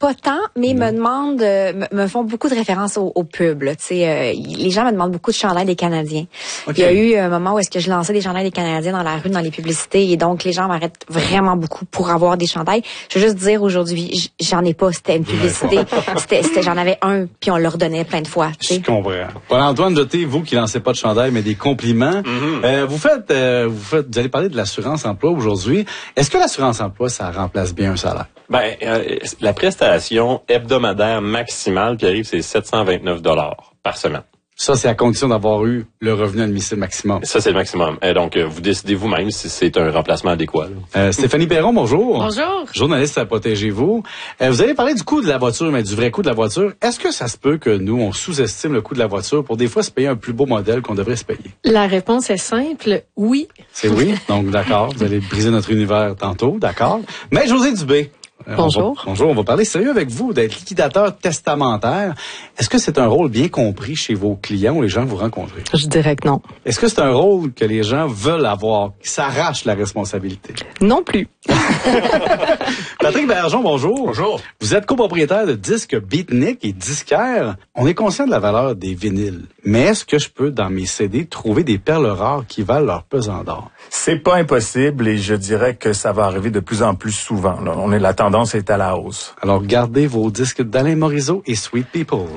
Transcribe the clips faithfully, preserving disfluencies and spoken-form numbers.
pas tant, mais ils me demandent, euh, me, me font beaucoup de références au, au pub. Là, euh, les gens me demandent beaucoup de chandails des Canadiens. Okay. Il y a eu un moment où est-ce que je lançais des chandails des Canadiens dans la rue, dans les publicités, et donc les gens m'arrêtent vraiment beaucoup pour avoir des chandails. Je veux juste dire aujourd'hui, j'en ai pas, c'était une publicité. c'était, c'était, j'en avais un, puis on leur donnait plein de fois. T'sais. Je comprends. Paul-Antoine Jeté, vous qui lancez pas de chandail, mais des compliments, mm-hmm. euh, vous faites, euh, vous faites, vous allez parler de l'assurance emploi aujourd'hui. Est-ce que l'assurance emploi, ça remplace bien un salaire? Ben, euh, la prestation hebdomadaire maximale, Pierre-Yves, c'est sept cent vingt-neuf dollars par semaine. Ça, c'est à condition d'avoir eu le revenu admissible maximum. Ça, c'est le maximum. Et donc, euh, vous décidez vous-même si c'est un remplacement adéquat. Euh, Stéphanie Perron, bonjour. Bonjour. Journaliste à Protégez-vous. Euh, vous avez parlé du coût de la voiture, mais du vrai coût de la voiture. Est-ce que ça se peut que nous, on sous-estime le coût de la voiture pour des fois se payer un plus beau modèle qu'on devrait se payer? La réponse est simple, oui. C'est oui? Donc, d'accord. Vous allez briser notre univers tantôt, d'accord. Mais José Dubé. Bonjour. On va, bonjour, on va parler sérieux avec vous d'être liquidateur testamentaire. Est-ce que c'est un rôle bien compris chez vos clients ou les gens que vous rencontrez? Je dirais que non. Est-ce que c'est un rôle que les gens veulent avoir, qui s'arrachent la responsabilité? Non plus. Patrick Bergeron, bonjour. Bonjour. Vous êtes copropriétaire de disques Beatnik et disquaire. On est conscient de la valeur des vinyles. Mais est-ce que je peux, dans mes C D, trouver des perles rares qui valent leur pesant d'or? C'est pas impossible et je dirais que ça va arriver de plus en plus souvent. Là. On est, la tendance est à la hausse. Alors, gardez vos disques d'Alain Morisot et Sweet People.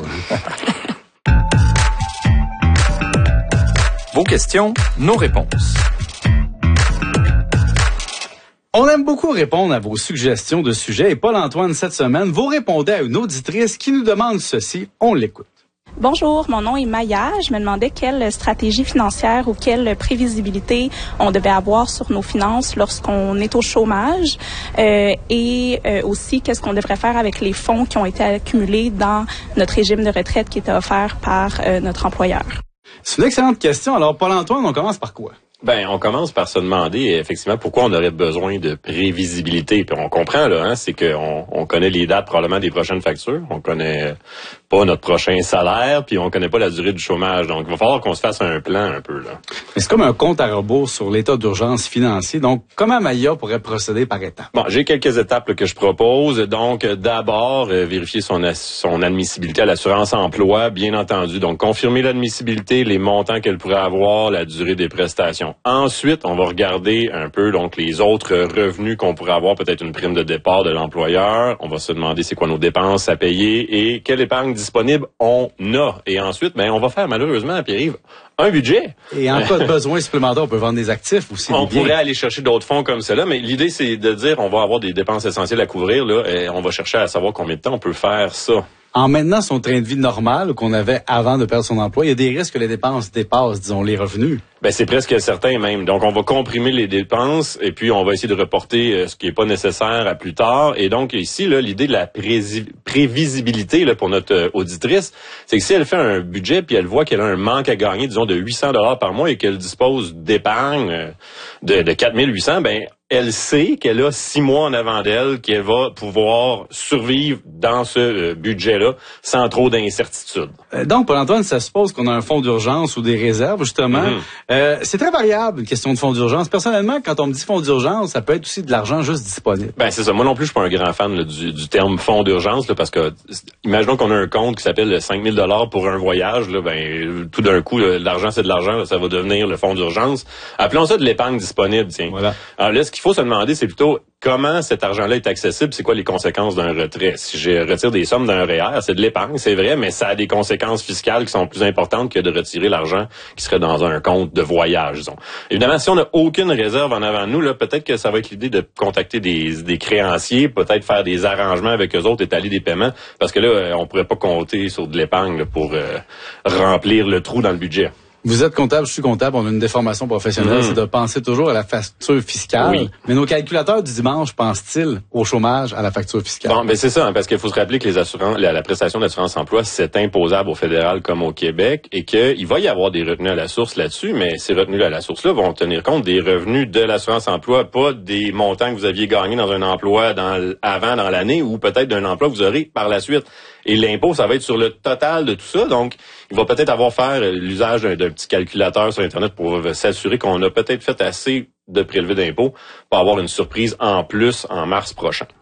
Vos questions, nos réponses. On aime beaucoup répondre à vos suggestions de sujets et Paul-Antoine, cette semaine, vous répondez à une auditrice qui nous demande ceci. On l'écoute. Bonjour, mon nom est Maya. Je me demandais quelle stratégie financière ou quelle prévisibilité on devait avoir sur nos finances lorsqu'on est au chômage euh, et euh, aussi qu'est-ce qu'on devrait faire avec les fonds qui ont été accumulés dans notre régime de retraite qui était offert par euh, notre employeur. C'est une excellente question. Alors, Paul-Antoine, on commence par quoi? Ben, on commence par se demander effectivement pourquoi on aurait besoin de prévisibilité. Puis on comprend là, hein, c'est qu'on on connaît les dates probablement des prochaines factures, on connaît pas notre prochain salaire, puis on connaît pas la durée du chômage. Donc, il va falloir qu'on se fasse un plan un peu là. Mais c'est comme un compte à rebours sur l'état d'urgence financier. Donc, comment Maya pourrait procéder par étapes? Bon, j'ai quelques étapes là, que je propose. Donc, d'abord, euh, vérifier son, son admissibilité à l'assurance emploi, bien entendu. Donc, confirmer l'admissibilité, les montants qu'elle pourrait avoir, la durée des prestations. Ensuite, on va regarder un peu donc les autres revenus qu'on pourrait avoir, peut-être une prime de départ de l'employeur. On va se demander c'est quoi nos dépenses à payer et quelle épargne disponible on a. Et ensuite, ben on va faire malheureusement, Pierre-Yves, un budget. Et en cas de besoin supplémentaire, on peut vendre des actifs aussi. On pourrait aller chercher d'autres fonds comme cela, mais l'idée c'est de dire on va avoir des dépenses essentielles à couvrir là, et on va chercher à savoir combien de temps on peut faire ça. En maintenant son train de vie normal qu'on avait avant de perdre son emploi, il y a des risques que les dépenses dépassent, disons, les revenus. Ben c'est presque certain même. Donc on va comprimer les dépenses et puis on va essayer de reporter euh, ce qui est pas nécessaire à plus tard. Et donc ici là, l'idée de la pré- prévisibilité là pour notre euh, auditrice, c'est que si elle fait un budget puis elle voit qu'elle a un manque à gagner, disons de huit cents dollars par mois et qu'elle dispose d'épargne euh, de, de quatre mille huit cents, ben elle sait qu'elle a six mois en avant d'elle, qu'elle va pouvoir survivre dans ce euh, budget-là sans trop d'incertitude. Euh, donc, Paul-Antoine, ça suppose qu'on a un fonds d'urgence ou des réserves, justement. Mm-hmm. Euh, c'est très variable, une question de fonds d'urgence. Personnellement, quand on me dit fonds d'urgence, ça peut être aussi de l'argent juste disponible. Ben c'est ça. Moi non plus, je suis pas un grand fan là, du, du terme fonds d'urgence, là, parce que imaginons qu'on a un compte qui s'appelle cinq mille dollars pour un voyage. Là, ben tout d'un coup, là, l'argent c'est de l'argent, là, ça va devenir le fonds d'urgence. Appelons ça de l'épargne disponible. Tiens. Voilà. Alors là, ce qu'il faut se demander, c'est plutôt comment cet argent-là est accessible, c'est quoi les conséquences d'un retrait. Si je retire des sommes d'un R E E R, c'est de l'épargne, c'est vrai, mais ça a des conséquences fiscales qui sont plus importantes que de retirer l'argent qui serait dans un compte de voyage, disons. Évidemment, si on n'a aucune réserve en avant de nous, là, peut-être que ça va être l'idée de contacter des, des créanciers, peut-être faire des arrangements avec eux autres, étaler des paiements, parce que là, on pourrait pas compter sur de l'épargne là, pour euh, remplir le trou dans le budget. Vous êtes comptable, je suis comptable, on a une déformation professionnelle, mmh. c'est de penser toujours à la facture fiscale. Oui. Mais nos calculateurs du dimanche pensent-ils au chômage, à la facture fiscale? Bon, ben c'est ça, hein, parce qu'il faut se rappeler que les assurances, la, la prestation d'assurance-emploi, c'est imposable au fédéral comme au Québec et qu'il va y avoir des retenues à la source là-dessus, mais ces retenues à la source-là vont tenir compte des revenus de l'assurance-emploi, pas des montants que vous aviez gagnés dans un emploi dans, avant dans l'année ou peut-être d'un emploi que vous aurez par la suite. Et l'impôt, ça va être sur le total de tout ça. Donc, il va peut-être avoir faire l'usage d'un, d'un petit calculateur sur Internet pour s'assurer qu'on a peut-être fait assez de prélevés d'impôts pour avoir une surprise en plus en mars prochain. Mmh.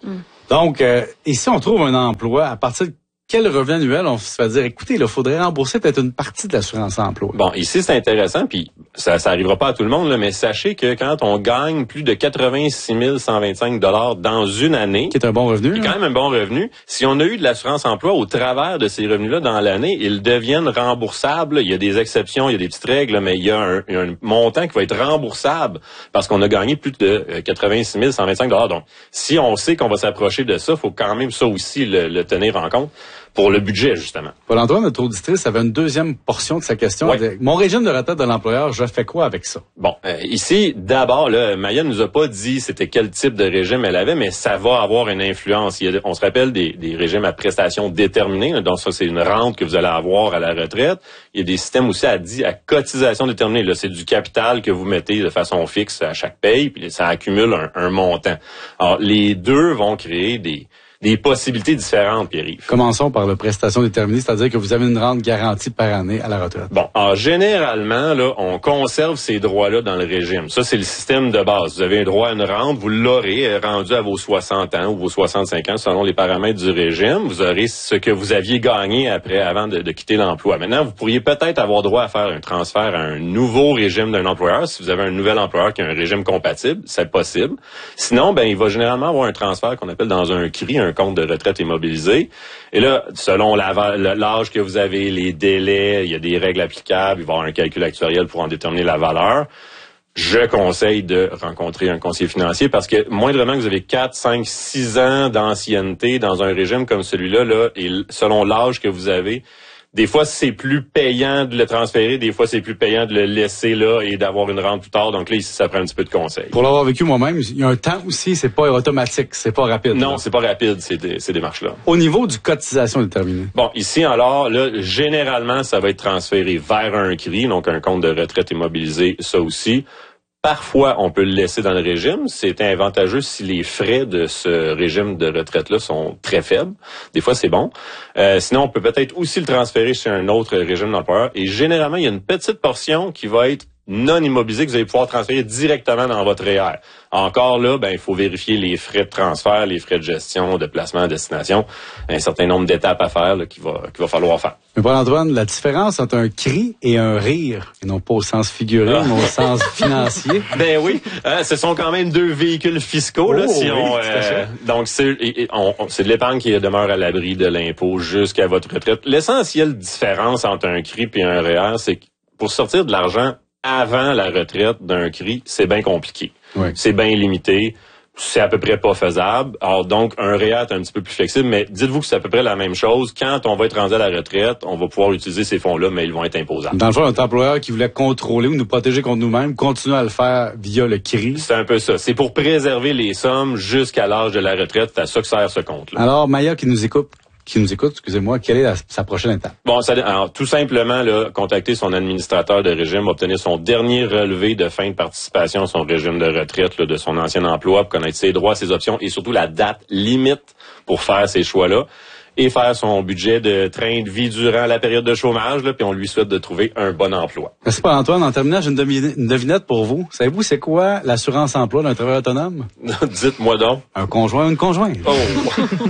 Donc, euh, ici, on trouve un emploi à partir de quel revenu annuel on se fait dire, écoutez, il faudrait rembourser peut-être une partie de l'assurance emploi. Bon, ici, c'est intéressant, puis ça, ça arrivera pas à tout le monde, là, mais sachez que quand on gagne plus de quatre-vingt-six mille cent vingt-cinq dollars dans une année, Qui est un bon revenu. c'est quand même un bon revenu. Si on a eu de l'assurance emploi au travers de ces revenus-là dans l'année, ils deviennent remboursables. Il y a des exceptions, il y a des petites règles, mais il y a un, il y a un montant qui va être remboursable parce qu'on a gagné plus de quatre-vingt-six mille cent vingt-cinq dollars. Donc, si on sait qu'on va s'approcher de ça, il faut quand même ça aussi le, le tenir en compte pour le budget, justement. Paul-Antoine, notre auditrice, avait une deuxième portion de sa question. Ouais. Mon régime de retraite de l'employeur, je fais quoi avec ça? Bon, euh, ici, d'abord, là, Maya nous a pas dit c'était quel type de régime elle avait, mais ça va avoir une influence. Il y a, on se rappelle des, des régimes à prestations déterminées, là, donc ça, c'est une rente que vous allez avoir à la retraite. Il y a des systèmes aussi à, dit, à cotisation déterminée. Là, c'est du capital que vous mettez de façon fixe à chaque paye, puis ça accumule un, un montant. Alors, les deux vont créer des... des possibilités différentes, Pierre-Yves. Commençons par la prestation déterminée, c'est-à-dire que vous avez une rente garantie par année à la retraite. Bon, alors généralement, là, on conserve ces droits-là dans le régime. Ça, c'est le système de base. Vous avez un droit à une rente, vous l'aurez rendu à vos soixante ans ou vos soixante-cinq ans selon les paramètres du régime. Vous aurez ce que vous aviez gagné après, avant de, de quitter l'emploi. Maintenant, vous pourriez peut-être avoir droit à faire un transfert à un nouveau régime d'un employeur. Si vous avez un nouvel employeur qui a un régime compatible, c'est possible. Sinon, ben, il va généralement avoir un transfert qu'on appelle dans un C R I, un compte de retraite immobilisé. Et là, selon l'âge que vous avez, les délais, il y a des règles applicables, il va y avoir un calcul actuariel pour en déterminer la valeur. Je conseille de rencontrer un conseiller financier parce que moindrement que vous avez quatre, cinq, six ans d'ancienneté dans un régime comme celui-là, là, et selon l'âge que vous avez, des fois, c'est plus payant de le transférer, des fois, c'est plus payant de le laisser là et d'avoir une rente plus tard. Donc là, ici, ça prend un petit peu de conseil. Pour l'avoir vécu moi-même, il y a un temps aussi, c'est pas automatique, c'est pas rapide. Non, là. c'est pas rapide, ces, dé- ces démarches-là. Au niveau du cotisation déterminée. Bon, ici, alors, là, généralement, ça va être transféré vers un C R I, donc un compte de retraite immobilisé, ça aussi. Parfois, on peut le laisser dans le régime. C'est avantageux si les frais de ce régime de retraite-là sont très faibles. Des fois, c'est bon. Euh, sinon, on peut peut-être aussi le transférer sur un autre régime d'employeur. Et généralement, il y a une petite portion qui va être non immobilisée que vous allez pouvoir transférer directement dans votre R E E R. Encore là, ben il faut vérifier les frais de transfert, les frais de gestion, de placement à destination, un certain nombre d'étapes à faire là, qu'il va qu'il va falloir faire. Mais Paul-Antoine, la différence entre un cri et un rire, et non pas au sens figuré, Ah. mais au sens financier. Ben oui, hein, ce sont quand même deux véhicules fiscaux là. Oh, Si oui, on, tout à euh, fait. donc c'est et- et on- on- c'est de l'épargne qui demeure à l'abri de l'impôt jusqu'à votre retraite. L'essentielle différence entre un C R I et un R E E R, c'est que pour sortir de l'argent avant la retraite d'un C R I, c'est bien compliqué. Oui. C'est bien limité. C'est à peu près pas faisable. Alors donc, un R E E R est un petit peu plus flexible, mais dites-vous que c'est à peu près la même chose. Quand on va être rendu à la retraite, on va pouvoir utiliser ces fonds-là, mais ils vont être imposables. Dans le fond, notre employeur qui voulait contrôler ou nous protéger contre nous-mêmes continue à le faire via le C R I. C'est un peu ça. C'est pour préserver les sommes jusqu'à l'âge de la retraite. C'est à ça que sert ce compte-là. Alors, Maya qui nous écoute, qui nous écoute, excusez-moi, quelle est la- sa prochaine étape? Bon, ça, alors, tout simplement, là, contacter son administrateur de régime, obtenir son dernier relevé de fin de participation à son régime de retraite là, de son ancien emploi pour connaître ses droits, ses options et surtout la date limite pour faire ces choix-là et faire son budget de train de vie durant la période de chômage, là, puis on lui souhaite de trouver un bon emploi. Merci Paul-Antoine. En terminant, j'ai une, devi- une devinette pour vous. Savez-vous c'est quoi l'assurance emploi d'un travailleur autonome? Dites-moi donc. Un conjoint ou une conjointe? Oh.